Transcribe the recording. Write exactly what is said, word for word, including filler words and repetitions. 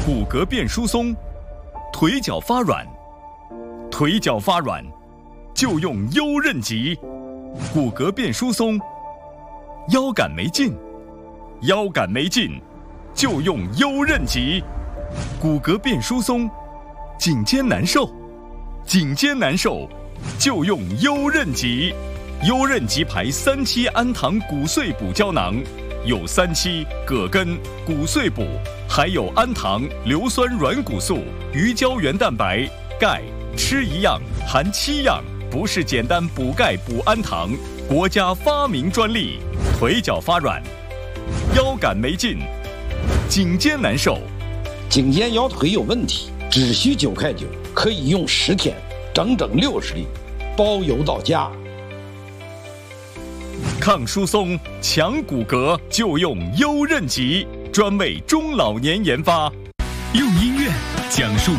骨骼变疏松，腿脚发软，腿脚发软就用优韧极。骨骼变疏松，腰杆没劲，腰杆没劲就用优韧极。骨骼变疏松，颈肩难受，颈肩难受就用优韧极。优韧极牌三七氨糖骨碎补胶囊，有三七、葛根、骨碎补，还有氨糖、硫酸软骨素、鱼胶原蛋白、钙，吃一样含七样，不是简单补钙补氨糖，国家发明专利。腿脚发软，腰杆没劲，颈肩难受， 颈肩腰腿有问题，只需九块九，可以用十天，整整六十粒，包邮到家。 抗疏松、强骨骼就用优韧极，专为中老年研发。用音乐讲述